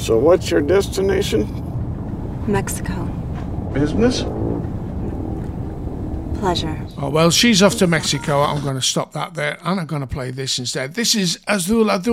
So what's your destination? Mexico. Business? Pleasure. Oh, well, she's off to Mexico. I'm going to stop that there, and I'm going to play this instead. This is Azul Azul.